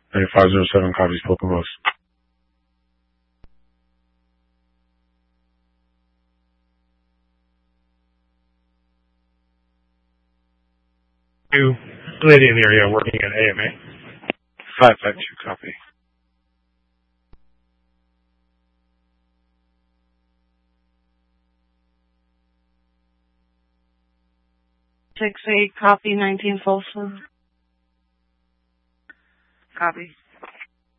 Hey, 507 copies, Pokeballs. New lady in the area working at AMA. 552 copy. 6-8, copy, 19 Folsom. Copy.